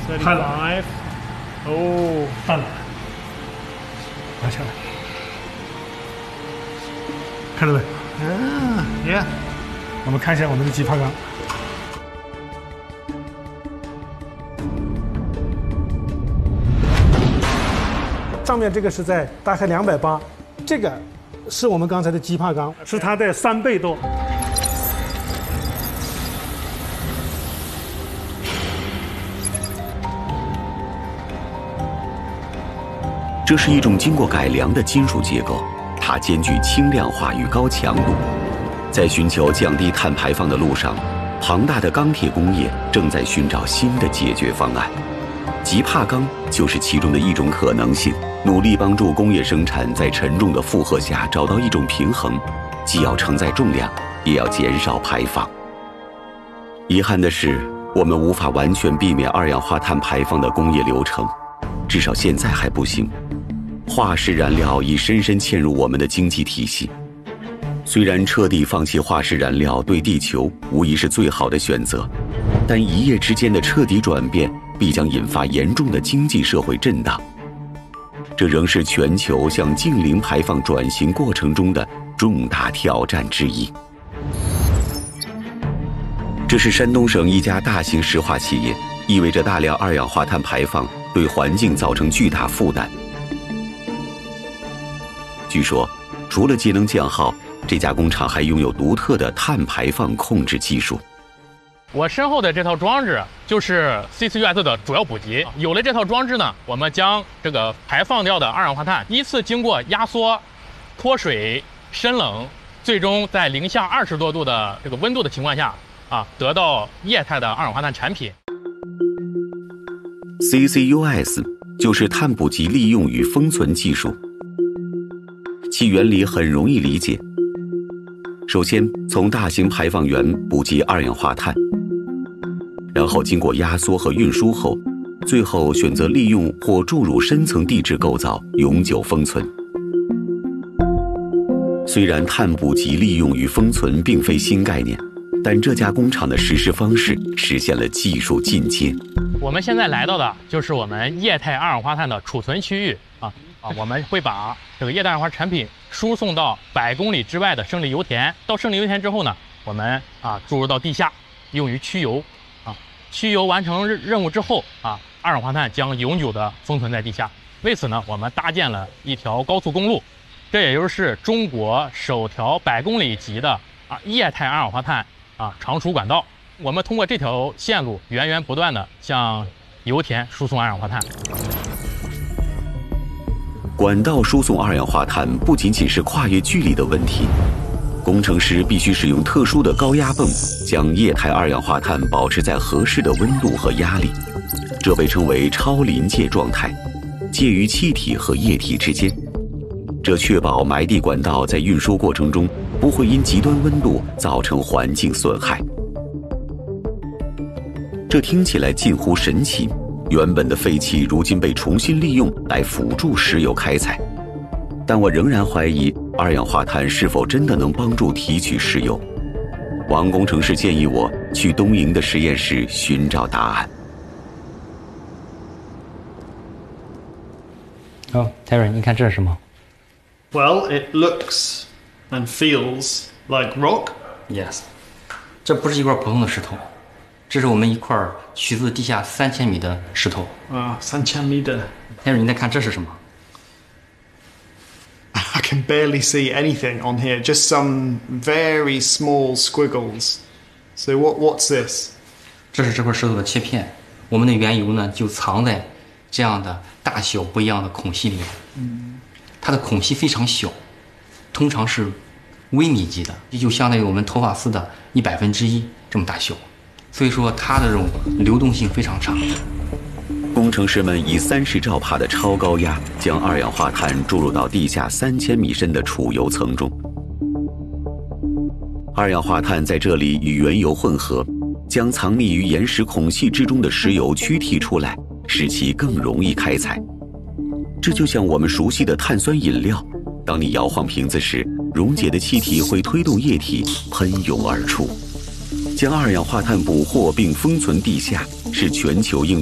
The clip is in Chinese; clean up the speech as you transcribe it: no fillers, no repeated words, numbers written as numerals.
35。哦， 淡了，拿下来，看到没？ 嗯 ，Yeah。 我们看一下我们的击帕缸。上面这个是在大概280，这个是我们刚才的击帕缸，是它的3倍多。 这是一种经过改良的金属结构，它兼具轻量化与高强度。在寻求降低碳排放的路上，庞大的钢铁工业正在寻找新的解决方案。极帕钢就是其中的一种可能性，努力帮助工业生产在沉重的负荷下找到一种平衡，既要承载重量，也要减少排放。遗憾的是，我们无法完全避免二氧化碳排放的工业流程，至少现在还不行。化石燃料已深深嵌入我们的经济体系。虽然彻底放弃化石燃料对地球无疑是最好的选择，但一夜之间的彻底转变必将引发严重的经济社会震荡。这仍是全球向净零排放转型过程中的重大挑战之一。这是山东省一家大型石化企业，意味着大量二氧化碳排放对环境造成巨大负担。据说，除了节能降耗，这家工厂还拥有独特的碳排放控制技术。 我身后的这套装置就是 CCUS 的主要补给。有了这套装置呢，我们将这个排放掉的二氧化碳依次经过压缩、脱水、深冷，最终在零下20多度的这个温度的情况下得到液态的二氧化碳产品。 CCUS 就是碳捕集利用与封存技术，其原理很容易理解。首先，从大型排放源捕集二氧化碳，然后经过压缩和运输后，最后选择利用或注入深层地质构造永久封存。虽然碳捕集利用与封存并非新概念，但这家工厂的实施方式实现了技术进阶。 我们现在来到的就是我们液态二氧化碳的储存区域我们会把这个液态二氧化产品输送到100公里之外的胜利油田。到胜利油田之后呢，我们注入到地下，用于驱油驱油完成任务之后二氧化碳将永久的封存在地下。为此呢，我们搭建了一条高速公路，这也就是中国首条100公里级的液态二氧化碳长储管道。我们通过这条线路源源不断的向油田输送二氧化碳。 管道输送二氧化碳不仅仅是跨越距离的问题，工程师必须使用特殊的高压泵，将液态二氧化碳保持在合适的温度和压力，这被称为超临界状态，介于气体和液体之间。这确保埋地管道在运输过程中不会因极端温度造成环境损害。这听起来近乎神奇，原本的废气如今被重新利用来辅助石油开采，但我仍然怀疑二氧化碳是否真的能帮助提取石油。王工程师建议我去东营的实验室寻找答案。 Terry， 你看这是什么？ Well, it looks and feels like rock. Yes， 这不是一块普通的石头，这是我们一块取自地下3000米的石头。 3000 meter. Terry， 你再看这是什么？ I can barely see anything on here, just some very small squiggles. So what's this? 这是这块石头的切片，我们的原油呢就藏在这样的大小不一样的孔隙里面。它的孔隙非常小，通常是微米级的，也就相当于我们头发丝的1/100这么大小，所以说它的这种流动性非常差。 工程师们以30兆帕的超高压将二氧化碳注入到地下3000米深的储油层中。二氧化碳在这里与原油混合，将藏匿于岩石孔隙之中的石油驱剔出来，使其更容易开采。这就像我们熟悉的碳酸饮料，当你摇晃瓶子时，溶解的气体会推动液体喷涌而出。将二氧化碳捕获并封存地下，是全球应